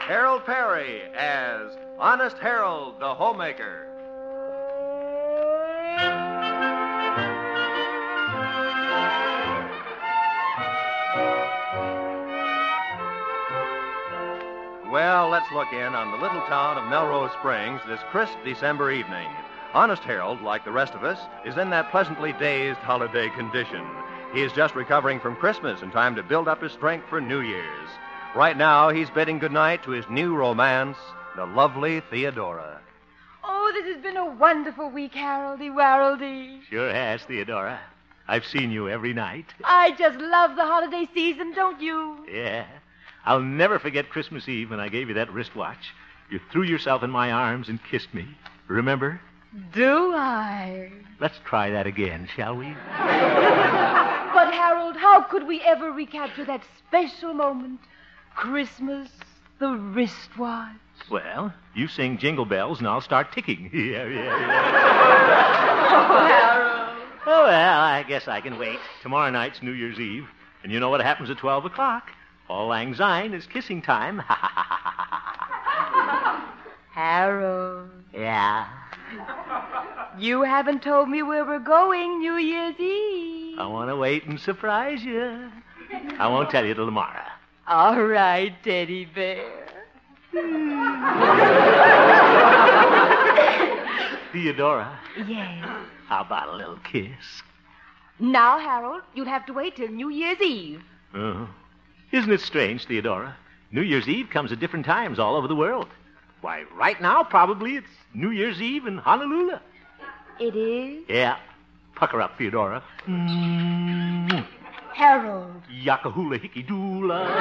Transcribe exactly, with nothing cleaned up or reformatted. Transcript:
Harold Perry as Honest Harold, the homemaker. Well, let's look in on the little town of Melrose Springs this crisp December evening. Honest Harold, like the rest of us, is in that pleasantly dazed holiday condition. He is just recovering from Christmas in time to build up his strength for New Year's. Right now, he's bidding goodnight to his new romance, the lovely Theodora. Oh, this has been a wonderful week, Haroldy Waroldy. Sure has, Theodora. I've seen you every night. I just love the holiday season, don't you? Yeah. I'll never forget Christmas Eve when I gave you that wristwatch. You threw yourself in my arms and kissed me. Remember? Do I? Let's try that again, shall we? But, Harold, how could we ever recapture that special moment? Christmas, the wristwatch. Well, you sing Jingle Bells and I'll start ticking. yeah, yeah, yeah. Oh, Harold. Oh, well, I guess I can wait. Tomorrow night's New Year's Eve, and you know what happens at twelve o'clock. Auld Lang Syne is kissing time. Harold. Yeah? You haven't told me where we're going New Year's Eve. I want to wait and surprise you. I won't tell you till tomorrow. All right, Teddy Bear. Theodora. Yes. How about a little kiss? Now, Harold, you'll have to wait till New Year's Eve. Uh-huh. Isn't it strange, Theodora? New Year's Eve comes at different times all over the world. Why, right now, probably it's New Year's Eve in Honolulu. It is? Yeah. Pucker up, Theodora. Mm. Harold. Yakahula hickey doola.